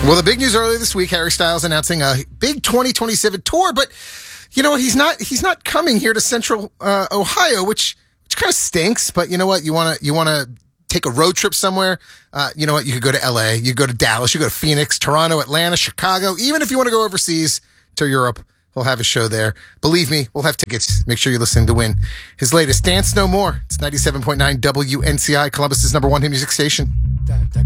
Well, the big news earlier this week, Harry Styles announcing a big 2027 tour, but you know what? He's not coming here to Central Ohio, which kind of stinks. But you know what? You want to take a road trip somewhere. You know what? You could go to LA, you go to Dallas, you go to Phoenix, Toronto, Atlanta, Chicago. Even if you want to go overseas to Europe, we'll have a show there. Believe me, we'll have tickets. Make sure you listen to win his latest Dance No More. It's 97.9 WNCI, Columbus's #1 hit music station.